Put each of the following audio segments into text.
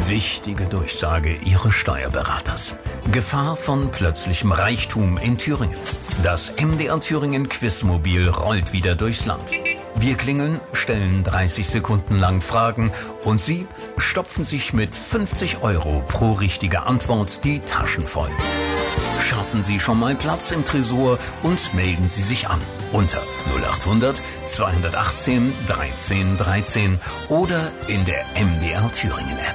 Wichtige Durchsage Ihres Steuerberaters. Gefahr von plötzlichem Reichtum in Thüringen. Das MDR Thüringen Quizmobil rollt wieder durchs Land. Wir klingeln, stellen 30 Sekunden lang Fragen und Sie stopfen sich mit 50 € pro richtige Antwort die Taschen voll. Schaffen Sie schon mal Platz im Tresor und melden Sie sich an unter 0800 218 13 13 oder in der MDR Thüringen App.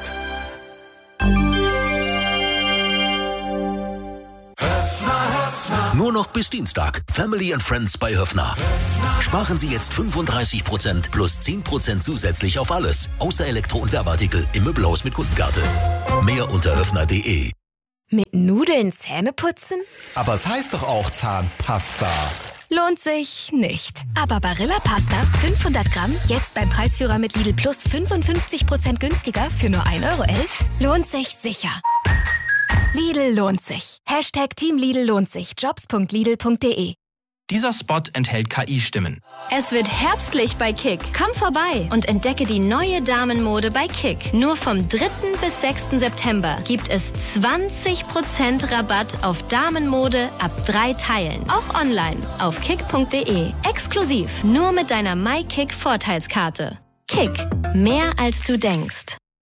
Nur noch bis Dienstag. Family and Friends bei Höffner. Sparen Sie jetzt 35% plus 10% zusätzlich auf alles. Außer Elektro- und Werbeartikel im Möbelhaus mit Kundenkarte. Mehr unter höffner.de. Mit Nudeln Zähne putzen? Aber es heißt doch auch Zahnpasta. Lohnt sich nicht. Aber Barilla Pasta 500 Gramm jetzt beim Preisführer mit Lidl Plus 55% günstiger für nur 1,11 € lohnt sich sicher. Lidl lohnt sich. #Team Lidl lohnt sich. Jobs.lidl.de. Dieser Spot enthält KI-Stimmen. Es wird herbstlich bei Kick. Komm vorbei und entdecke die neue Damenmode bei Kick. Nur vom 3. bis 6. September gibt es 20% Rabatt auf Damenmode ab 3 Teilen. Auch online auf kick.de. Exklusiv nur mit deiner MyKick-Vorteilskarte. Kick. Mehr als du denkst.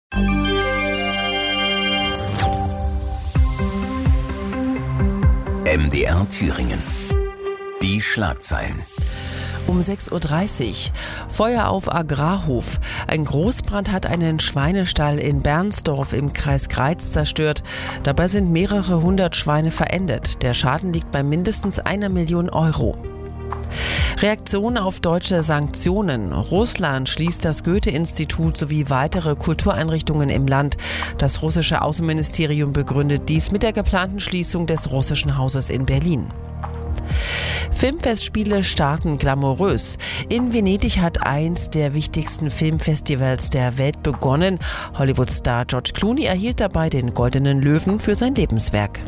MDR Thüringen. Die Schlagzeilen. Um 6.30 Uhr. Feuer auf Agrarhof. Ein Großbrand hat einen Schweinestall in Bernsdorf im Kreis Greiz zerstört. Dabei sind mehrere hundert Schweine verendet. Der Schaden liegt bei mindestens 1 Million €. Reaktion auf deutsche Sanktionen. Russland schließt das Goethe-Institut sowie weitere Kultureinrichtungen im Land. Das russische Außenministerium begründet dies mit der geplanten Schließung des russischen Hauses in Berlin. Filmfestspiele starten glamourös. In Venedig hat eins der wichtigsten Filmfestivals der Welt begonnen. Hollywood-Star George Clooney erhielt dabei den Goldenen Löwen für sein Lebenswerk.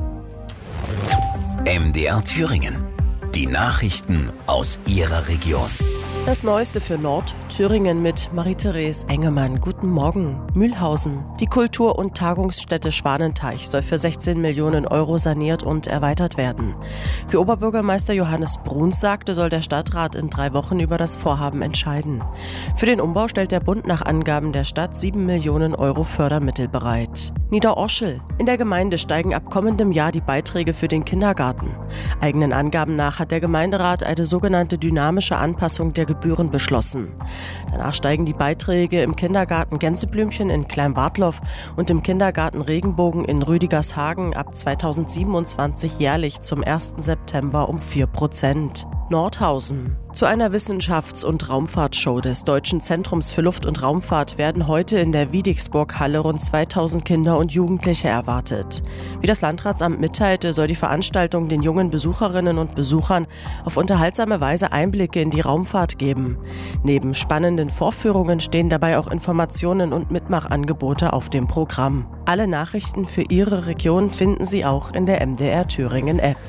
MDR Thüringen. Die Nachrichten aus Ihrer Region. Das Neueste für Nordthüringen mit Marie-Therese Engemann. Guten Morgen. Mühlhausen. Die Kultur- und Tagungsstätte Schwanenteich soll für 16 Millionen € saniert und erweitert werden. Wie Oberbürgermeister Johannes Bruns sagte, soll der Stadtrat in 3 Wochen über das Vorhaben entscheiden. Für den Umbau stellt der Bund nach Angaben der Stadt 7 Millionen € Fördermittel bereit. Niederorschel. In der Gemeinde steigen ab kommendem Jahr die Beiträge für den Kindergarten. Eigenen Angaben nach hat der Gemeinderat eine sogenannte dynamische Anpassung der Gebühren beschlossen. Danach steigen die Beiträge im Kindergarten Gänseblümchen in Kleinwartlow und im Kindergarten Regenbogen in Rüdigershagen ab 2027 jährlich zum 1. September um 4%. Nordhausen. Zu einer Wissenschafts- und Raumfahrtshow des Deutschen Zentrums für Luft- und Raumfahrt werden heute in der Wiedixburg-Halle rund 2000 Kinder und Jugendliche erwartet. Wie das Landratsamt mitteilte, soll die Veranstaltung den jungen Besucherinnen und Besuchern auf unterhaltsame Weise Einblicke in die Raumfahrt geben. Neben spannenden Vorführungen stehen dabei auch Informationen und Mitmachangebote auf dem Programm. Alle Nachrichten für Ihre Region finden Sie auch in der MDR Thüringen App.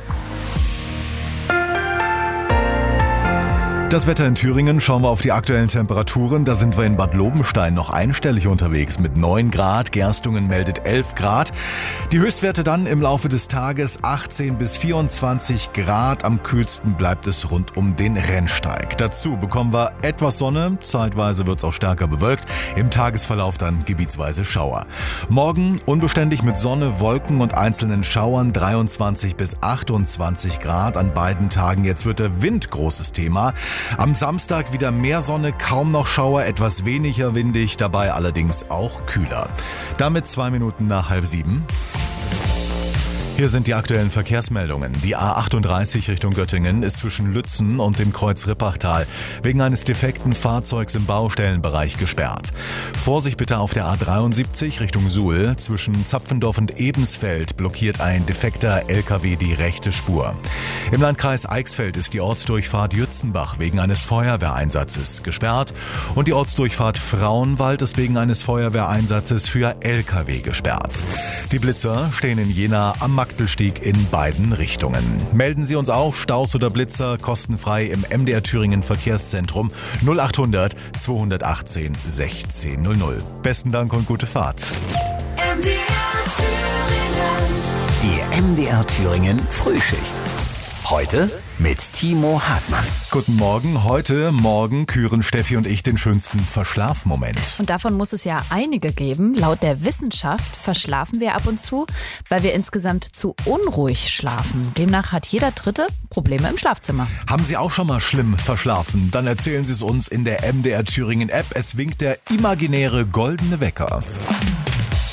Das Wetter in Thüringen, schauen wir auf die aktuellen Temperaturen. Da sind wir in Bad Lobenstein noch einstellig unterwegs mit 9 Grad. Gerstungen meldet 11 Grad. Die Höchstwerte dann im Laufe des Tages 18 bis 24 Grad. Am kühlsten bleibt es rund um den Rennsteig. Dazu bekommen wir etwas Sonne. Zeitweise wird es auch stärker bewölkt. Im Tagesverlauf dann gebietsweise Schauer. Morgen unbeständig mit Sonne, Wolken und einzelnen Schauern 23 bis 28 Grad an beiden Tagen. Jetzt wird der Wind großes Thema. Am Samstag wieder mehr Sonne, kaum noch Schauer, etwas weniger windig, dabei allerdings auch kühler. Damit 2 Minuten nach 6:30. Hier sind die aktuellen Verkehrsmeldungen. Die A38 Richtung Göttingen ist zwischen Lützen und dem Kreuz Rippachtal wegen eines defekten Fahrzeugs im Baustellenbereich gesperrt. Vorsicht bitte auf der A73 Richtung Suhl. Zwischen Zapfendorf und Ebensfeld blockiert ein defekter LKW die rechte Spur. Im Landkreis Eichsfeld ist die Ortsdurchfahrt Jützenbach wegen eines Feuerwehreinsatzes gesperrt und die Ortsdurchfahrt Frauenwald ist wegen eines Feuerwehreinsatzes für LKW gesperrt. Die Blitzer stehen in Jena am Magdelstieg in beiden Richtungen. Melden Sie uns auch Staus oder Blitzer kostenfrei im MDR Thüringen Verkehrszentrum 0800 218 1600. Besten Dank und gute Fahrt. Die MDR Thüringen Frühschicht. Heute mit Timo Hartmann. Guten Morgen. Morgen küren Steffi und ich den schönsten Verschlafmoment. Und davon muss es ja einige geben. Laut der Wissenschaft verschlafen wir ab und zu, weil wir insgesamt zu unruhig schlafen. Demnach hat jeder Dritte Probleme im Schlafzimmer. Haben Sie auch schon mal schlimm verschlafen? Dann erzählen Sie es uns in der MDR Thüringen App. Es winkt der imaginäre goldene Wecker.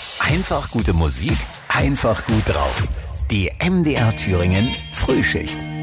Einfach gute Musik, einfach gut drauf. Die MDR Thüringen Frühschicht.